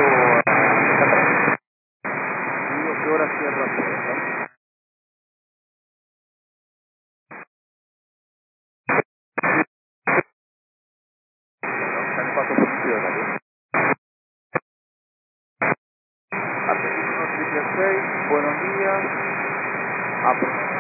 Digo, ¿qué hora cierra puerta? Bueno, me paso por mi ciudad, ¿vale? Argentino 166, buenos días.